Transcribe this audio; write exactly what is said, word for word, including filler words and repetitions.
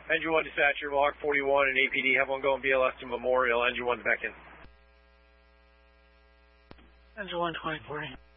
Engine one dispatcher, Mohawk forty-one and A P D have one going B L S to Memorial. Engine one's back in. Engine one twenty forty.